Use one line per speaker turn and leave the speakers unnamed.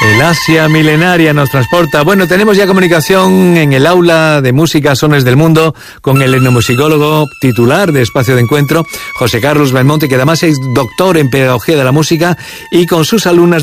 El Asia milenaria nos transporta. Bueno, tenemos ya comunicación en el aula de música Sones del Mundo con el etnomusicólogo titular de Espacio de Encuentro, José Carlos Belmonte, que además es doctor en Pedagogía de la Música, y con sus alumnas